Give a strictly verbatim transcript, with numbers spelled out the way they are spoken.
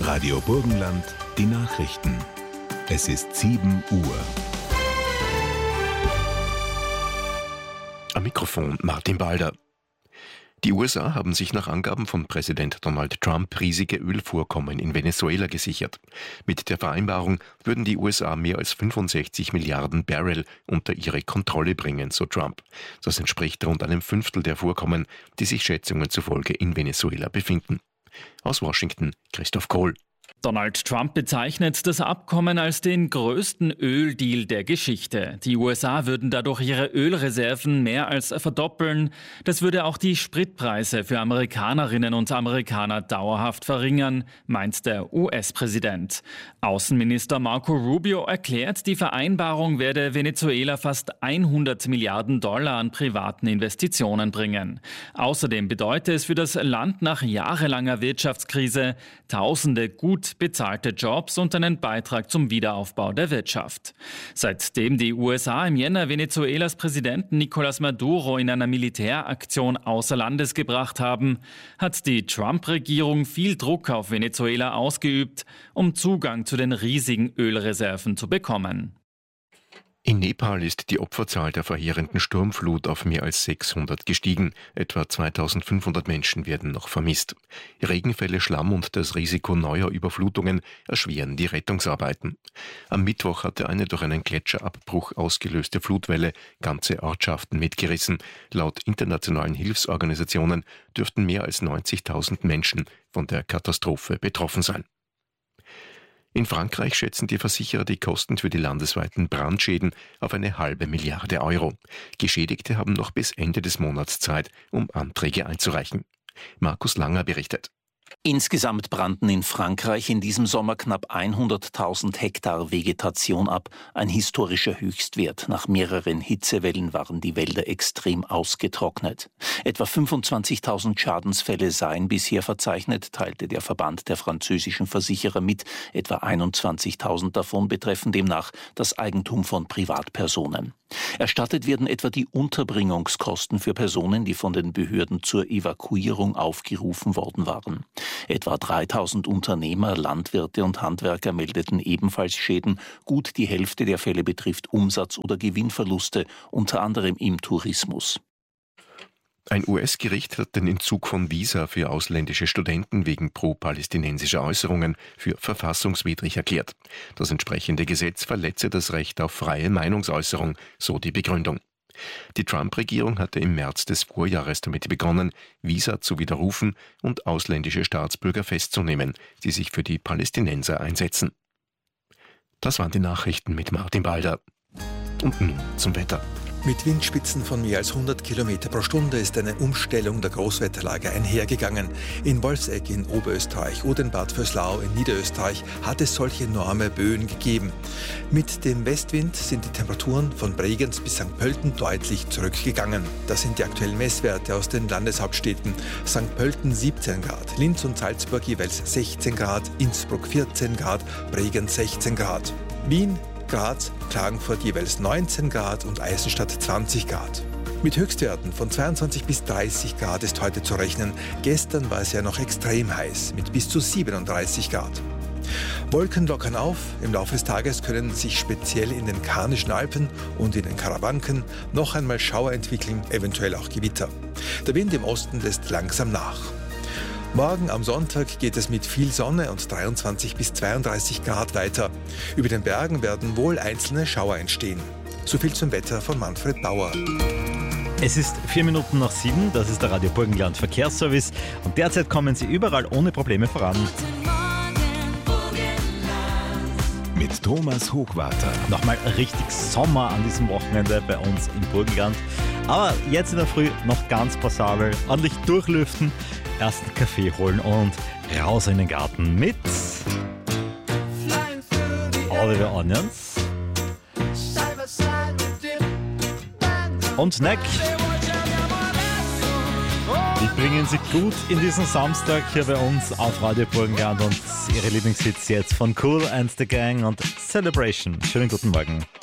Radio Burgenland, die Nachrichten. Es ist sieben Uhr. Am Mikrofon Martin Balder. Die U S A haben sich nach Angaben von Präsident Donald Trump riesige Ölvorkommen in Venezuela gesichert. Mit der Vereinbarung würden die U S A mehr als fünfundsechzig Milliarden Barrel unter ihre Kontrolle bringen, so Trump. Das entspricht rund einem Fünftel der Vorkommen, die sich Schätzungen zufolge in Venezuela befinden. Aus Washington, Christoph Kohl. Donald Trump bezeichnet das Abkommen als den größten Öldeal der Geschichte. Die U S A würden dadurch ihre Ölreserven mehr als verdoppeln. Das würde auch die Spritpreise für Amerikanerinnen und Amerikaner dauerhaft verringern, meint der U S-Präsident. Außenminister Marco Rubio erklärt, die Vereinbarung werde Venezuela fast hundert Milliarden Dollar an privaten Investitionen bringen. Außerdem bedeutet es für das Land nach jahrelanger Wirtschaftskrise Tausende gut bezahlte Jobs und einen Beitrag zum Wiederaufbau der Wirtschaft. Seitdem die U S A im Jänner Venezuelas Präsidenten Nicolás Maduro in einer Militäraktion außer Landes gebracht haben, hat die Trump-Regierung viel Druck auf Venezuela ausgeübt, um Zugang zu den riesigen Ölreserven zu bekommen. In Nepal ist die Opferzahl der verheerenden Sturmflut auf mehr als sechshundert gestiegen. Etwa zweitausendfünfhundert Menschen werden noch vermisst. Regenfälle, Schlamm und das Risiko neuer Überflutungen erschweren die Rettungsarbeiten. Am Mittwoch hatte eine durch einen Gletscherabbruch ausgelöste Flutwelle ganze Ortschaften mitgerissen. Laut internationalen Hilfsorganisationen dürften mehr als neunzigtausend Menschen von der Katastrophe betroffen sein. In Frankreich schätzen die Versicherer die Kosten für die landesweiten Brandschäden auf eine halbe Milliarde Euro. Geschädigte haben noch bis Ende des Monats Zeit, um Anträge einzureichen. Markus Langer berichtet. Insgesamt brannten in Frankreich in diesem Sommer knapp hunderttausend Hektar Vegetation ab, ein historischer Höchstwert. Nach mehreren Hitzewellen waren die Wälder extrem ausgetrocknet. Etwa fünfundzwanzigtausend Schadensfälle seien bisher verzeichnet, teilte der Verband der französischen Versicherer mit. Etwa einundzwanzigtausend davon betreffen demnach das Eigentum von Privatpersonen. Erstattet werden etwa die Unterbringungskosten für Personen, die von den Behörden zur Evakuierung aufgerufen worden waren. Etwa dreitausend Unternehmer, Landwirte und Handwerker meldeten ebenfalls Schäden. Gut die Hälfte der Fälle betrifft Umsatz- oder Gewinnverluste, unter anderem im Tourismus. Ein U S-Gericht hat den Entzug von Visa für ausländische Studenten wegen pro-palästinensischer Äußerungen für verfassungswidrig erklärt. Das entsprechende Gesetz verletze das Recht auf freie Meinungsäußerung, so die Begründung. Die Trump-Regierung hatte im März des Vorjahres damit begonnen, Visa zu widerrufen und ausländische Staatsbürger festzunehmen, die sich für die Palästinenser einsetzen. Das waren die Nachrichten mit Martin Balder. Und nun zum Wetter. Mit Windspitzen von mehr als hundert Kilometer pro Stunde ist eine Umstellung der Großwetterlage einhergegangen. In Wolfsegg in Oberösterreich oder in Bad Vöslau in Niederösterreich hat es solche enorme Böen gegeben. Mit dem Westwind sind die Temperaturen von Bregenz bis Sankt Pölten deutlich zurückgegangen. Das sind die aktuellen Messwerte aus den Landeshauptstädten. Sankt Pölten siebzehn Grad, Linz und Salzburg jeweils sechzehn Grad, Innsbruck vierzehn Grad, Bregenz sechzehn Grad. Wien, Graz, Klagenfurt jeweils neunzehn Grad und Eisenstadt zwanzig Grad. Mit Höchstwerten von zweiundzwanzig bis dreißig Grad ist heute zu rechnen. Gestern war es ja noch extrem heiß mit bis zu siebenunddreißig Grad. Wolken lockern auf. Im Laufe des Tages können sich speziell in den Karnischen Alpen und in den Karawanken noch einmal Schauer entwickeln, eventuell auch Gewitter. Der Wind im Osten lässt langsam nach. Morgen am Sonntag geht es mit viel Sonne und dreiundzwanzig bis zweiunddreißig Grad weiter. Über den Bergen werden wohl einzelne Schauer entstehen. So viel zum Wetter von Manfred Bauer. Es ist vier Minuten nach sieben, das ist der Radio Burgenland Verkehrsservice und derzeit kommen Sie überall ohne Probleme voran. Mit Thomas Hochwarter. Nochmal richtig Sommer an diesem Wochenende bei uns im Burgenland. Aber jetzt in der Früh noch ganz passabel, ordentlich durchlüften, ersten Kaffee holen und raus in den Garten mit Oliver Onions und Neck. Die bringen Sie gut in diesen Samstag hier bei uns auf Radio Burgenland und Ihre Lieblingshits jetzt von Cool and the Gang und Celebration. Schönen guten Morgen.